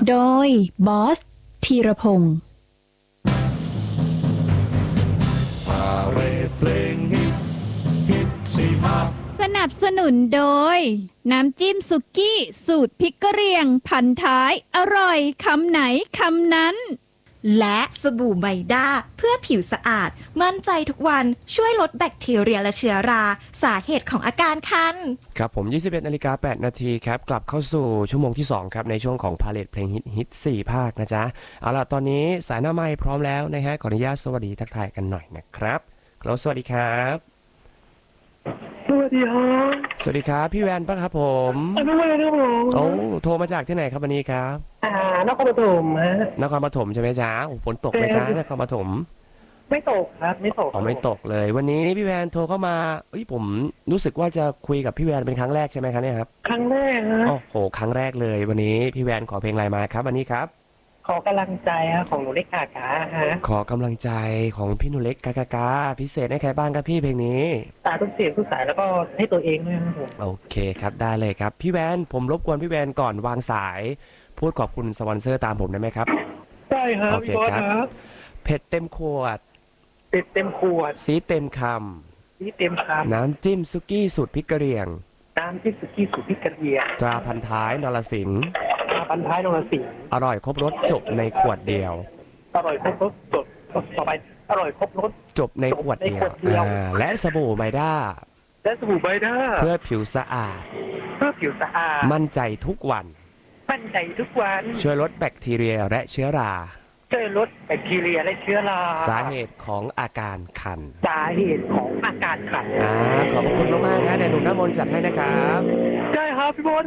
โดยบอสธีรพงศ์สนับสนุนโดยน้ำจิ้มสุกี้สูตรพริกกะเหรี่ยงพันท้ายอร่อยคำไหนคำนั้นและสบู่ไบด้าเพื่อผิวสะอาดมั่นใจทุกวันช่วยลดแบคทีเรียและเชื้อราสาเหตุของอาการคันครับผม 21:08 นาทีครับกลับเข้าสู่ชั่วโมงที่ 2 ครับในช่วงของพาเลทเพลงฮิต4 ภาคนะจ๊ะเอาล่ะตอนนี้สายหน้าไมค์พร้อมแล้วนะฮะขออนุญาตสวัสดีทักทายกันหน่อยนะครับสวัสดีครับสวัสดีครับสวัสดีครับพี่แวนปะครับผมไม่ไหวครับผมโอ้โทรมาจากที่ไหนครับวันนี้ครับนครปฐมฮะนครปฐมใช่ไหมจ๊ะฝนตกไหมจ๊ะนครปฐมไม่ตกครับไม่ตกอ๋อไม่ตกเลยวันนี้พี่แวนโทรเข้ามาผมรู้สึกว่าจะคุยกับพี่แวนเป็นครั้งแรกใช่ไหมครับเนี่ยครับครั้งแรกฮะโอ้โหครั้งแรกเลยวันนี้พี่แวนขอเพลงอะไรมาครับวันนี้ครับขอกำลังใจของหนูเล็กกากาฮะขอกำลังใจของพี่หนูเล็กกาพิเศษให้ใครบ้างครับพี่เพลงนี้ตาทุกเสียงทุกสายแล้วก็ให้ตัวเองด้วยครับผมโอเคครับได้เลยครับพี่แวนผมรบกวนพี่แวนก่อนวางสายพูดขอบคุณสปอนเซอร์ตามผมได้ไหมครับได้ครับโอเคครับเผ็ดเต็มขวดเผ็ดเต็มขวดซีเต็มคซีเต็มคำน้ำจิ้มซุกี้สูตรพริกกะเหรี่ยงน้ำจิ้มสุกี้สูตรพริกกระเทียมตราพันท้ายนรสิงห์พันท้ายนรสิงห์อร่อยครบรสจบในขวดเดียวอร่อยครบรสจบต่อไปอร่อยครบรสจบในขวดเดียวและสบู่ไมด้าเพื่อผิวสะอาดมั่นใจทุกวันช่วยลดแบคทีเรียและเชื้อราสาเหตุของอาการคันขอบคุณมากๆนะเดี๋ยวหนุ่มน้ำมนต์จัดให้นะครับได้ครับพี่บอล